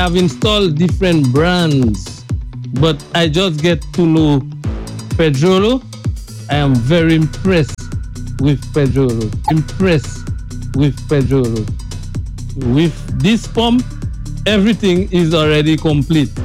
I've installed different brands, but I just get to know Pedrolo. I am very impressed with Pedrolo. Impressed with Pedrolo. With this pump, everything is already complete.